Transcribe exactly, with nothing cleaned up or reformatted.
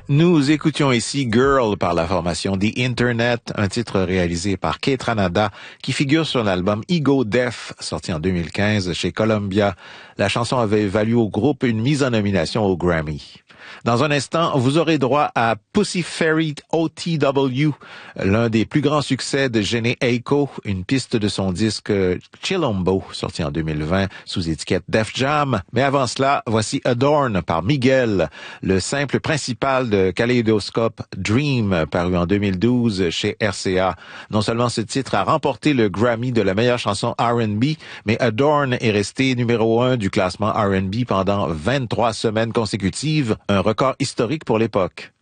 Nous écoutions ici Girl par la formation The Internet, un titre réalisé par Keith Ranada qui figure sur l'album Ego Death, sorti en deux mille quinze chez Columbia. La chanson avait valu au groupe une mise en nomination au Grammy. Dans un instant, vous aurez droit à Pussy Fairy O T W, l'un des plus grands succès de Jhené Aiko, une piste de son disque Chilombo, sorti en deux mille vingt sous étiquette Def Jam. Mais avant cela, voici Adorn par Miguel, le simple principal de Kaleidoscope Dream, paru en deux mille douze chez R C A. Non seulement ce titre a remporté le Grammy de la meilleure chanson R and B, mais Adorn est resté numéro un du classement R and B pendant vingt-trois semaines consécutives, un record historique pour l'époque.